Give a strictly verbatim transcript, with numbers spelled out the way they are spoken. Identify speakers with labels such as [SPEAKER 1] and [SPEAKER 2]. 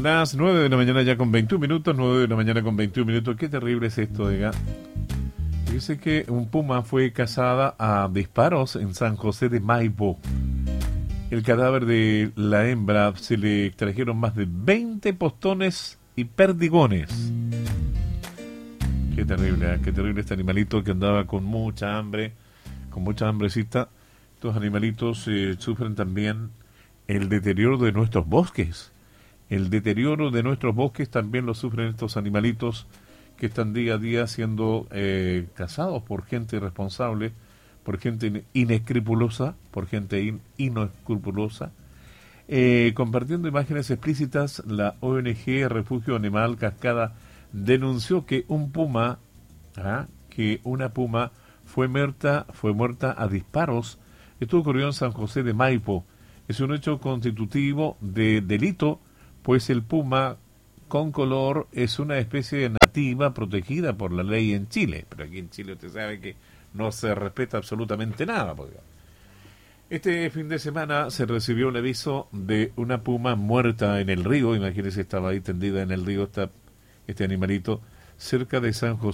[SPEAKER 1] Las nueve de la mañana ya con veintiún minutos, nueve de la mañana con veintiún minutos. Qué terrible es esto, diga. Dice que un puma fue cazada a disparos en San José de Maipo. El cadáver de la hembra se le extrajeron más de veinte postones y perdigones. Qué terrible, ¿eh? Qué terrible este animalito que andaba con mucha hambre, con mucha hambrecita. Estos animalitos eh, sufren también el deterioro de nuestros bosques. El deterioro de nuestros bosques también lo sufren estos animalitos que están día a día siendo eh, cazados por gente irresponsable, por gente inescrupulosa, por gente in, inescrupulosa. Eh, compartiendo imágenes explícitas, la O N G Refugio Animal Cascada denunció que un puma, ¿ah? que una puma fue muerta, fue muerta a disparos. Esto ocurrió en San José de Maipo. Es un hecho constitutivo de delito, pues el puma con color es una especie nativa protegida por la ley en Chile. Pero aquí en Chile usted sabe que no se respeta absolutamente nada. Porque este fin de semana se recibió un aviso de una puma muerta en el río. Imagínese, estaba ahí tendida en el río esta, este animalito cerca de San José.